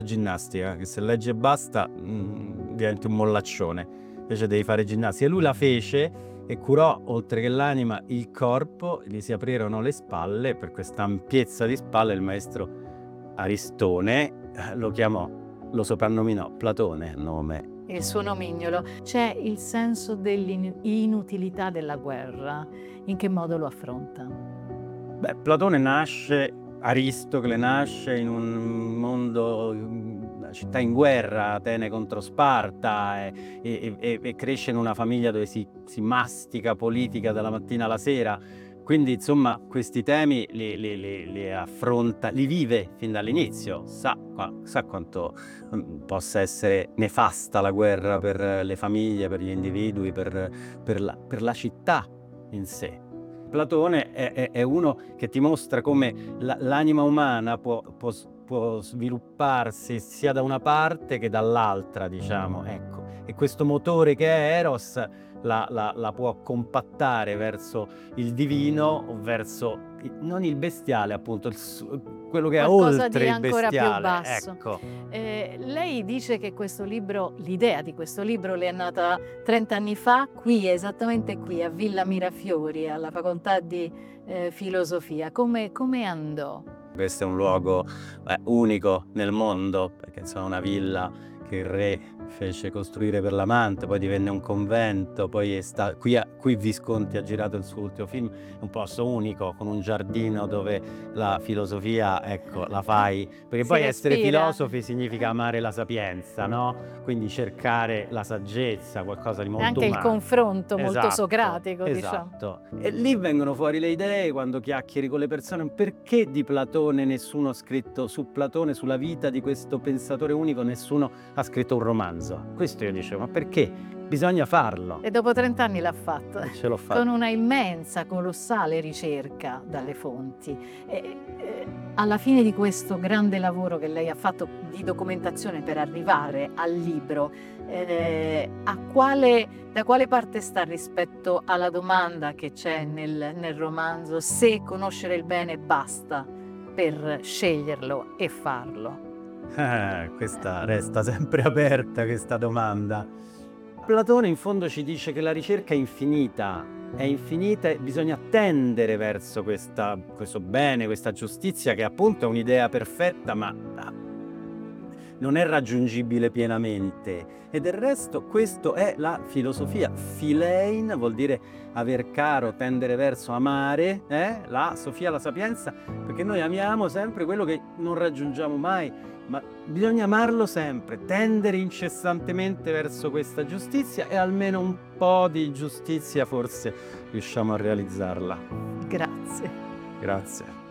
ginnastica, che se leggi e basta diventi un mollaccione, invece devi fare ginnastica. E lui la fece e curò, oltre che l'anima, il corpo, gli si aprirono le spalle. Per questa ampiezza di spalle il maestro Aristone lo soprannominò Platone, nome. Il suo nomignolo. C'è il senso dell'inutilità della guerra. In che modo lo affronta? Beh, Platone nasce, Aristocle nasce in un mondo, una città in guerra, Atene contro Sparta, e cresce in una famiglia dove si mastica politica dalla mattina alla sera. Quindi, insomma, questi temi li affronta, li vive fin dall'inizio, sa quanto possa essere nefasta la guerra per le famiglie, per gli individui, per la città in sé. Platone è uno che ti mostra come l'anima umana può svilupparsi sia da una parte che dall'altra, diciamo, ecco. E questo motore che è Eros la può compattare verso il divino o verso non il bestiale, appunto, quello che è Qualcosa oltre di il ancora più bestiale, basso. ecco. Lei dice che questo libro, l'idea di questo libro le è nata 30 anni fa, qui, esattamente qui, a Villa Mirafiori, alla facoltà di filosofia. Come andò? Questo è un luogo unico nel mondo, perché insomma una villa che il re fece costruire per l'amante, poi divenne un convento, poi qui Visconti ha girato il suo ultimo film, è un posto unico, con un giardino dove la filosofia, ecco, la fai, perché Si poi essere respira. filosofi significa amare la sapienza, no? Quindi cercare la saggezza, qualcosa di E molto anche il umano. confronto molto Esatto, socratico, diciamo. esatto. E lì vengono fuori le idee quando chiacchieri con le persone. Perché di Platone nessuno ha scritto, su Platone, sulla vita di questo pensatore unico, nessuno ha scritto un romanzo? Questo io dicevo, ma perché? Bisogna farlo. E dopo 30 anni l'ha fatto, E ce l'ho fatta. con una immensa, colossale ricerca dalle fonti. Alla fine di questo grande lavoro che lei ha fatto di documentazione per arrivare al libro, da quale parte sta rispetto alla domanda che c'è nel romanzo, se conoscere il bene basta per sceglierlo e farlo? Questa resta sempre aperta, questa domanda. Platone in fondo ci dice che la ricerca è infinita e bisogna tendere verso questo bene, questa giustizia, che appunto è un'idea perfetta, ma non è raggiungibile pienamente. E del resto questo è la filosofia. Philein vuol dire aver caro, tendere verso, amare, la Sofia, la sapienza, perché noi amiamo sempre quello che non raggiungiamo mai, ma bisogna amarlo sempre, tendere incessantemente verso questa giustizia, e almeno un po' di giustizia forse riusciamo a realizzarla. Grazie. Grazie.